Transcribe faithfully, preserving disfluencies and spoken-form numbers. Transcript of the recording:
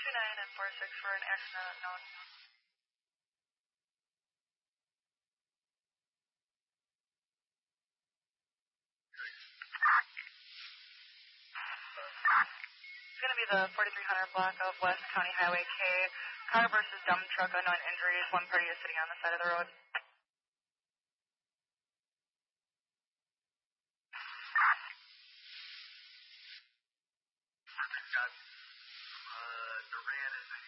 two nine and four six for an accident unknown. It's going to be the forty-three hundred block of West County Highway K. Car versus dump truck, unknown injuries. One party is sitting on the side of the road. I've got uh, Duran is